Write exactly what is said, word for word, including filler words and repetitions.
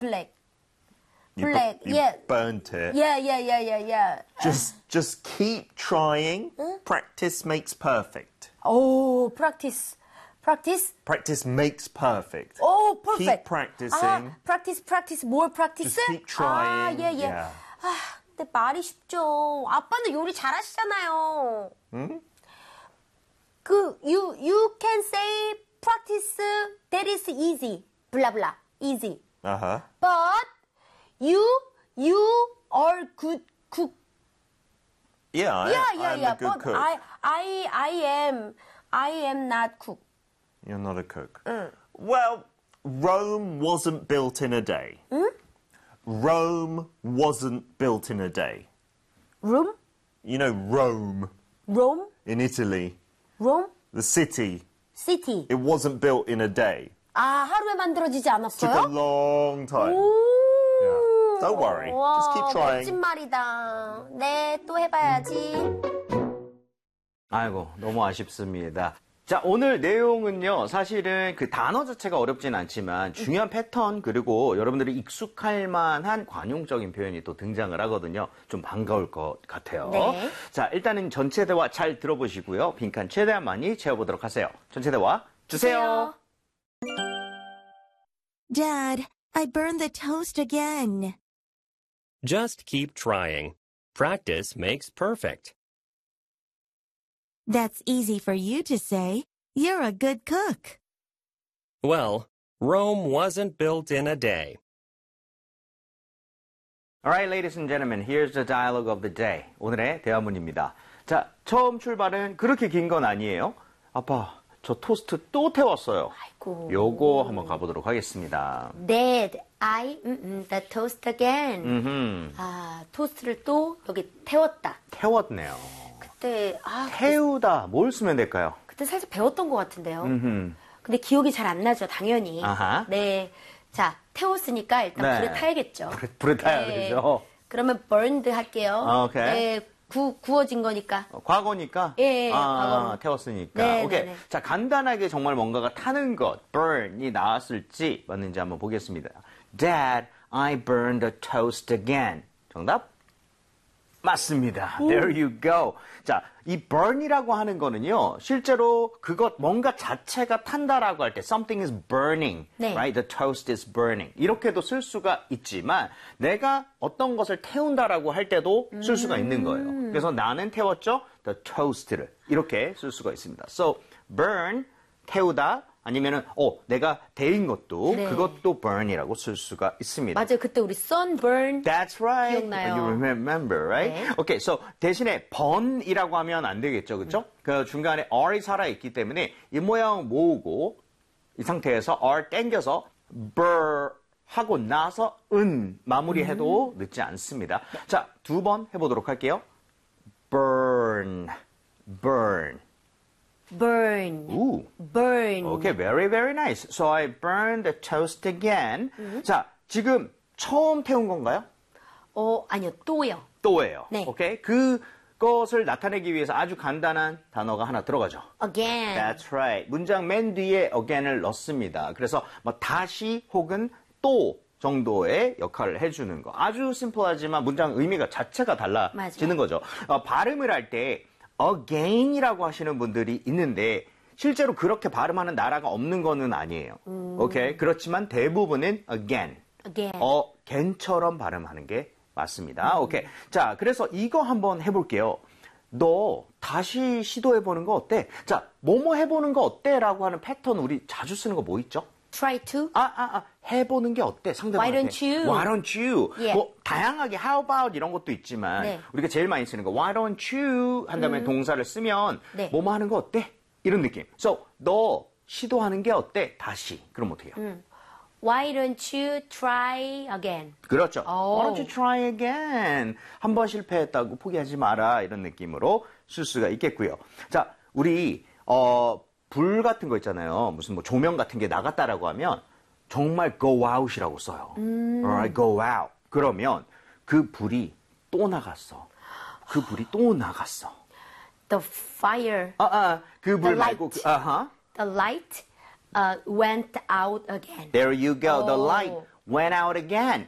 black. You Black, bu- you yeah. burnt it. Yeah, yeah, yeah, yeah, yeah. Just, just keep trying. Practice makes perfect. Oh, practice. Practice? Practice makes perfect. Oh, perfect. Keep practicing. 아, practice, practice, more practice? Just keep trying. 아, 예, 예. Yeah. 아, 근데 말이 쉽죠. 아빠는 요리 잘하시잖아요. 응? 그, you, you can say practice, that is easy. blah, blah, easy. Uh-huh. But, you, you are good cook. Yeah, I, Yeah, yeah, I'm yeah. a good But cook. I, I, I am, I am not cook. You're not a cook. 응. Well, Rome wasn't built in a day. 응? Rome wasn't built in a day. Rome? You know Rome Rome? in Italy, Rome? the city. City. It wasn't built in a day. 아, 하루에 만들어지지 Took a 않았어요? long time. 오. Yeah. Don't worry. 와, Just keep trying. 멋진 말이다. 네, 또 해봐야지. 아이고, 너무 아쉽습니다. 자, 오늘 내용은요, 사실은 그 단어 자체가 어렵진 않지만 중요한 패턴 그리고 여러분들이 익숙할 만한 관용적인 표현이 또 등장을 하거든요. 좀 반가울 것 같아요. 네. 자, 일단은 전체 대화 잘 들어보시고요. 빈칸 최대한 많이 채워보도록 하세요. 전체 대화 주세요. Dad, I burned the toast again. Just keep trying. Practice makes perfect. That's easy for you to say. You're a good cook. Well, Rome wasn't built in a day. Alright, ladies and gentlemen, here's the dialogue of the day. 오늘의 대화문입니다. 자, 처음 출발은 그렇게 긴 건 아니에요. 아빠, 저 토스트 또 태웠어요. 아이고. 요거 한번 가보도록 하겠습니다. Dad, I 음, 음, the toast again. 음흠. 아, 토스트를 또 여기 태웠다. 태웠네요. 그때 아, 태우다, 뭘 쓰면 될까요? 그때 살짝 배웠던 것 같은데요. 음흠. 근데 기억이 잘 안 나죠, 당연히. 아하. 네, 자 태웠으니까 일단 네. 불에 타야겠죠. 불에, 불에 타야 네. 되죠. 그러면 burned 할게요. 아, 오케이. 네, 구, 구워진 거니까. 어, 과거니까? 예, 예, 아, 과거로. 태웠으니까. 네, 오케이. 네, 네. 자, 간단하게 정말 뭔가가 타는 것, burn이 나왔을지 맞는지 한번 보겠습니다. Dad, I burned the toast again. 정답? 맞습니다. There you go. 자, 이 burn이라고 하는 거는요, 실제로 그것 뭔가 자체가 탄다라고 할 때 something is burning, 네. right? The toast is burning. 이렇게도 쓸 수가 있지만 내가 어떤 것을 태운다라고 할 때도 쓸 수가 있는 거예요. 그래서 나는 태웠죠, the toast를 이렇게 쓸 수가 있습니다. So burn 태우다. 아니면은 어 내가 데인 것도 네. 그것도 burn이라고 쓸 수가 있습니다. 맞아요. 그때 우리 sunburn. That's right. 기억나요. You remember, right? 네. Okay, so 대신에 번이라고 하면 안 되겠죠, 그렇죠? 그 중간에 r이 살아 있기 때문에 이 모양 모으고 이 상태에서 r 땡겨서 burr 하고 나서 은 마무리해도 음. 늦지 않습니다. 네. 자, 두 번 해보도록 할게요. burn, burn. burn. Ooh. burn. Okay, very, very nice. So I burned the toast again. 음. 자, 지금 처음 태운 건가요? 어, 아니요, 또요. 또예요. 네. 오케이, 그것을 나타내기 위해서 아주 간단한 단어가 하나 들어가죠. again. That's right. 문장 맨 뒤에 again을 넣습니다. 그래서 뭐 다시 혹은 또 정도의 역할을 해주는 거. 아주 심플하지만 문장 의미가 자체가 달라지는 맞아요. 거죠. 어, 발음을 할 때 again이라고 하시는 분들이 있는데 실제로 그렇게 발음하는 나라가 없는 거는 아니에요. 음. 오케이. 그렇지만 대부분은 again, again. again처럼 발음하는 게 맞습니다. 음. 오케이. 자, 그래서 이거 한번 해볼게요. 너 다시 시도해보는 거 어때? 자, 뭐뭐 해보는 거 어때? 라고 하는 패턴 우리 자주 쓰는 거 뭐 있죠? try to. 아, 아, 아, 해보는 게 어때? 상대방한테. Why don't you? Why don't you? Yeah. 뭐, 다양하게 how about 이런 것도 있지만, 네. 우리가 제일 많이 쓰는 거, why don't you? 한 다음에 음. 동사를 쓰면, 네. 뭐뭐 하는 거 어때? 이런 느낌. So, 너 시도하는 게 어때? 다시. 그럼 어떻게 해요? 음. Why don't you try again? 그렇죠. 오. Why don't you try again? 한 번 실패했다고 포기하지 마라. 이런 느낌으로 쓸 수가 있겠고요. 자, 우리, 어, 불 같은 거 있잖아요. 무슨 뭐 조명 같은 게 나갔다라고 하면, 정말 go out이라고 써요. 음. Alright, go out. 그러면 그 불이 또 나갔어. 그 불이 또 나갔어. The fire, 아, 아, 그 불 The 말고, light. 그, 아하. the light uh, went out again. There you go. The 오. light went out again.